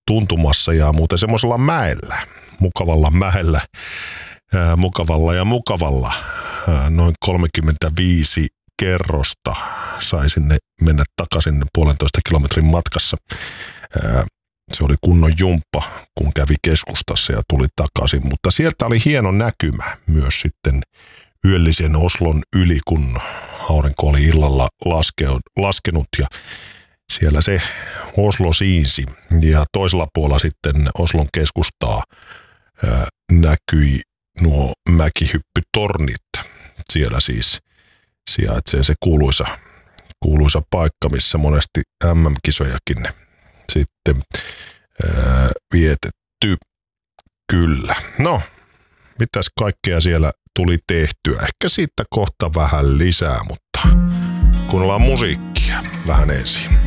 tuntumassa ja muuten semmoisella mäellä, mukavalla mäellä, mukavalla, noin 35 kerrosta sai sinne mennä takaisin 1,5 kilometrin matkassa. Se oli kunnon jumppa, kun kävi keskustassa ja tuli takaisin, mutta sieltä oli hieno näkymä myös sitten yöllisen Oslon yli, kun aurinko oli illalla laskenut ja siellä se Oslo siinsi ja toisella puolella sitten Oslon keskustaa näkyi nuo mäkihyppytornit. Siellä siis sijaitsee se kuuluisa paikka, missä monesti MM-kisojakin sitten vietetty. Kyllä. No, mitäs kaikkea siellä tuli tehtyä? Ehkä siitä kohta vähän lisää, mutta kuunnellaan musiikkia vähän ensin.